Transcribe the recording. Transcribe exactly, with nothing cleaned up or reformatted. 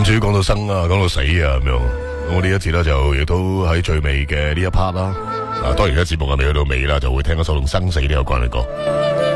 咁至於講到生啊，講到死啊咁樣，我呢一節咧就亦都喺最尾嘅呢一 part 啦。啊，當然咧節目係未去到尾啦，就會聽一首同生死呢有關嘅歌。